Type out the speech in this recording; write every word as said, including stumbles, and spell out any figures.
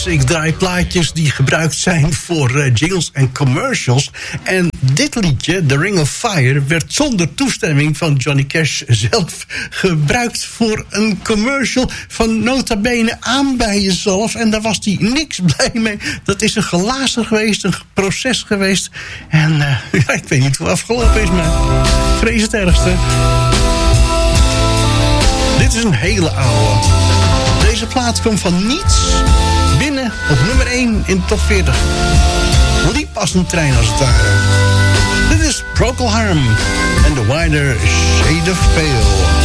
Yes, ik draai plaatjes die gebruikt zijn voor uh, jingles en commercials. En dit liedje, The Ring of Fire, werd zonder toestemming van Johnny Cash zelf gebruikt voor een commercial van Nota Bene Aan bij Jezelf. En daar was hij niks blij mee. Dat is een glazen geweest, een proces geweest. En uh, ja, ik weet niet hoe het afgelopen is, maar vrees het ergste. Dit is een hele oude. Deze plaat komt van niets binnen op nummer één in top veertig. Liep als een trein als het ware. Dit is Procol Harum and the Wider Shade of Pale.